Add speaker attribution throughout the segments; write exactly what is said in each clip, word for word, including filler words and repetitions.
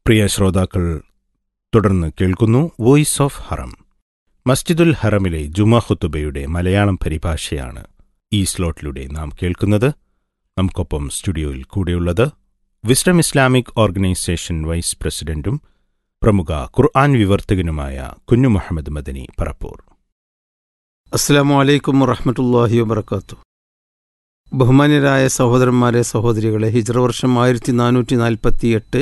Speaker 1: പ്രിയ ശ്രോതാക്കൾ, തുടർന്ന് കേൾക്കുന്നു വോയിസ് ഓഫ് ഹറം. മസ്ജിദുൽ ഹറമിലെ ജുമാ ഖുതുബയുടെ മലയാളം പരിഭാഷയാണ് ഈ സ്ലോട്ടിലൂടെ നാം കേൾക്കുന്നത്. നമുക്കൊപ്പം സ്റ്റുഡിയോയിൽ കൂടെയുള്ളത് വിസ്ഡം ഇസ്ലാമിക് ഓർഗനൈസേഷൻ വൈസ് പ്രസിഡന്റും പ്രമുഖ ഖുർആൻ വിവർത്തകനുമായ കുഞ്ഞു മുഹമ്മദ് മദനി പറപ്പൂർ.
Speaker 2: അസ്സലാമു അലൈക്കും വറഹ്മത്തുള്ളാഹി വബറകാതുഹു. ബഹുമാന്യരായ സഹോദരന്മാരെ, സഹോദരികളെ, ഹിജ്റ വർഷം ആയിരത്തി നാനൂറ്റി നാൽപ്പത്തി എട്ട്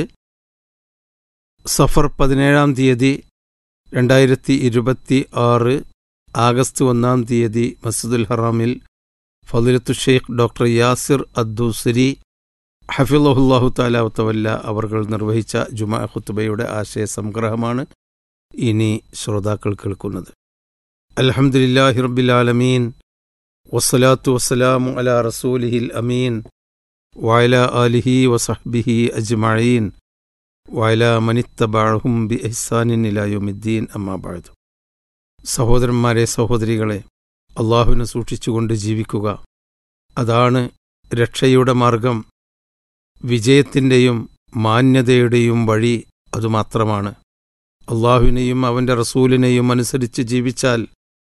Speaker 2: സഫർ പതിനേഴാം തീയതി രണ്ടായിരത്തി ഇരുപത്തി ആറ് ആഗസ്റ്റ് ഒന്നാം തീയതി മസ്ജിദുൽ ഹറാമിൽ ഫളീലത്തു ഷെയ്ഖ് ഡോക്ടർ യാസിർ അദ്ദൂസരി ഹഫിളഹുല്ലാഹു തആല വതവല്ല അവർകൾ നിർവഹിച്ച ജുമാ ഖുതുബയുടെ ആശയ സംഗ്രഹമാണ് ഇനി ശ്രോതാക്കൾ കേൾക്കുന്നത്. അൽഹംദുലില്ലാഹി റബ്ബിൽ ആലമീൻ വസ്സലാത്തു വസ്സലാമു അലാ റസൂലിഹിൽ അമീൻ വഅലാ ആലിഹി വസഹ്ബിഹി അജ്മഈൻ വഅലാ മനിത്തബഅഹും ബിഇഹ്സാനിൻ ഇലാ യൗമിദ്ദീൻ. അമ്മാ ബഅദ്. സഹോദരന്മാരെ, സഹോദരികളെ, അള്ളാഹുവിനെ സൂക്ഷിച്ചുകൊണ്ട് ജീവിക്കുക, അതാണ് രക്ഷയുടെ മാർഗം. വിജയത്തിൻ്റെയും മാന്യതയുടെയും വഴി അതുമാത്രമാണ്. അള്ളാഹുവിനെയും അവൻ്റെ റസൂലിനെയും അനുസരിച്ച് ജീവിച്ചാൽ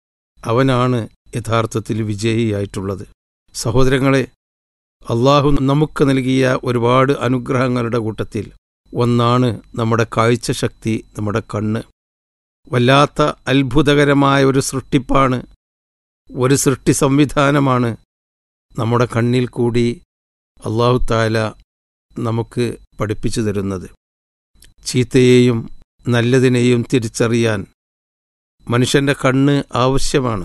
Speaker 2: അവനാണ് യഥാർത്ഥത്തിൽ വിജയിയായിട്ടുള്ളത്. സഹോദരങ്ങളെ, അള്ളാഹു നമുക്ക് നൽകിയ ഒരുപാട് അനുഗ്രഹങ്ങളുടെ കൂട്ടത്തിൽ ഒന്നാണ് നമ്മുടെ കാഴ്ചശക്തി, നമ്മുടെ കണ്ണ്. വല്ലാത്ത അത്ഭുതകരമായ ഒരു സൃഷ്ടിപ്പാണ്, ഒരു സൃഷ്ടി സംവിധാനമാണ് നമ്മുടെ കണ്ണിൽ കൂടി അള്ളാഹു തആല നമുക്ക് പഠിപ്പിച്ചു തരുന്നത്. ചീത്തയെയും നല്ലതിനെയും തിരിച്ചറിയാൻ മനുഷ്യൻ്റെ കണ്ണ് ആവശ്യമാണ്.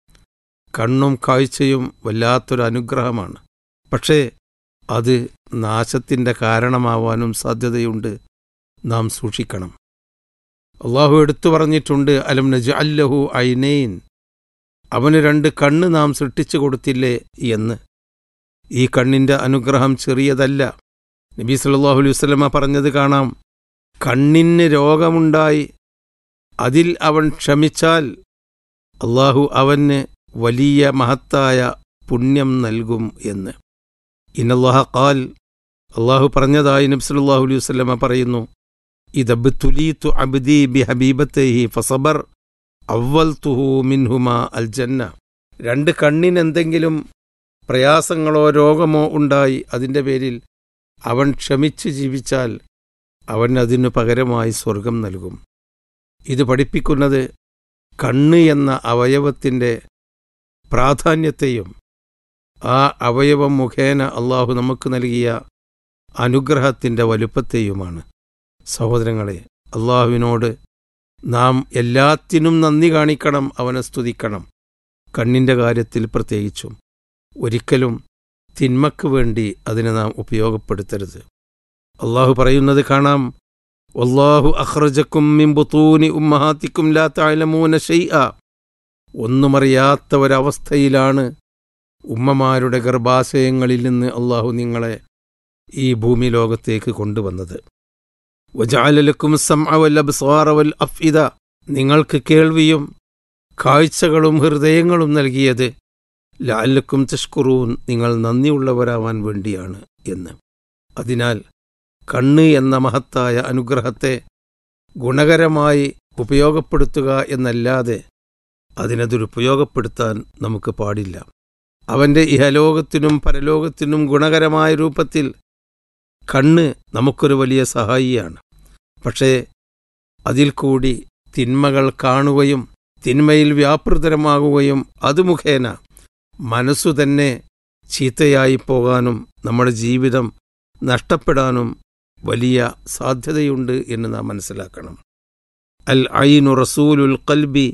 Speaker 2: കണ്ണും കാഴ്ചയും വല്ലാത്തൊരു അനുഗ്രഹമാണ്. പക്ഷേ അത് നാശത്തിൻ്റെ കാരണമാവാനും സാധ്യതയുണ്ട്. നാം സൂക്ഷിക്കണം. അള്ളാഹു എടുത്തു പറഞ്ഞിട്ടുണ്ട്, അലം നജ്അൽ ലഹു ഐനൈൻ, അവന് രണ്ട് കണ്ണ് നാം സൃഷ്ടിച്ചു കൊടുത്തില്ലേ എന്ന്. ഈ കണ്ണിൻ്റെ അനുഗ്രഹം ചെറിയതല്ല. നബി സല്ലല്ലാഹു അലൈഹി വസല്ലമ പറഞ്ഞത് കാണാം, കണ്ണിന് രോഗമുണ്ടായി അതിൽ അവൻ ക്ഷമിച്ചാൽ അള്ളാഹു അവന് വലിയ മഹത്തായ പുണ്യം നൽകും എന്ന്. ഇന്നല്ലാഹ ഖാൽ, അള്ളാഹു പറഞ്ഞതായി നബി സല്ലല്ലാഹു അലൈഹി വസല്ലമ പറയുന്നു, ഇദബ്തുലീതു അബ്ദി ബിഹബീബത്തിഹി ഫസബർ അവ്വൽതുഹു മിൻഹുമാ അൽ ജന്ന. രണ്ട് കണ്ണിനെന്തെങ്കിലും പ്രയാസങ്ങളോ രോഗമോ ഉണ്ടായി അതിൻ്റെ പേരിൽ അവൻ ക്ഷമിച്ച് ജീവിച്ചാൽ അവൻ അതിനു പകരമായി സ്വർഗം നൽകും. ഇത് പഠിപ്പിക്കുന്നത് കണ്ണ് എന്ന അവയവത്തിൻ്റെ പ്രാധാന്യത്തെയും ആ അവയവം മുഖേന അള്ളാഹു നമുക്ക് നൽകിയ അനുഗ്രഹത്തിൻ്റെ വലുപ്പത്തെയുമാണ്. സഹോദരങ്ങളെ, അള്ളാഹുവിനോട് നാം എല്ലാത്തിനും നന്ദി കാണിക്കണം, അവനെ സ്തുതിക്കണം. കണ്ണിൻ്റെ കാര്യത്തിൽ പ്രത്യേകിച്ചും ഒരിക്കലും തിന്മക്ക് വേണ്ടി അതിനെ നാം ഉപയോഗപ്പെടുത്തരുത്. അള്ളാഹു പറയുന്നത് കാണാം, വല്ലാഹു അഖ്റജക്കും മിൻ ബുതൂനി ഉമ്മഹാത്തിക്കും ലാ തഅലമൂന ശൈഅ. ഒന്നുമറിയാത്ത ഒരവസ്ഥയിലാണ് ഉമ്മമാരുടെ ഗർഭാശയങ്ങളിൽ നിന്ന് അള്ളാഹു നിങ്ങളെ ഈ ഭൂമി ലോകത്തേക്ക് കൊണ്ടുവന്നത്. വജഅല ലക്കും സമഅ വൽ അബ്സാറ വൽ അഫ്ഇദ, നിങ്ങൾക്ക് കേൾവിയും കാഴ്ചകളും ഹൃദയങ്ങളും നൽകിയത് ലഅല്ലക്കും തഷ്കുറൂൻ, നിങ്ങൾ നന്ദിയുള്ളവരാവാൻ വേണ്ടിയാണ് എന്ന്. അതിനാൽ കണ്ണ് എന്ന മഹത്തായ അനുഗ്രഹത്തെ ഗുണകരമായി ഉപയോഗപ്പെടുത്തുക എന്നല്ലാതെ അതിനെ ദുരുപയോഗപ്പെടുത്താൻ നമുക്ക് പാടില്ല. അവൻ്റെ ഇഹലോകത്തിനും പരലോകത്തിനും ഗുണകരമായ രൂപത്തിൽ കണ്ണ് നമുക്കൊരു വലിയ സഹായിയാണ്. പക്ഷേ അതിൽ കൂടി തിന്മകൾ കാണുകയും തിന്മയിൽ വ്യാപൃതരമാകുകയും അത് മുഖേന മനസ്സു തന്നെ ചീത്തയായി പോകാനും നമ്മുടെ ജീവിതം നഷ്ടപ്പെടാനും വലിയ സാധ്യതയുണ്ട് എന്ന് നാം മനസ്സിലാക്കണം. അൽ ഐനു റസൂലുൽ ഖൽബി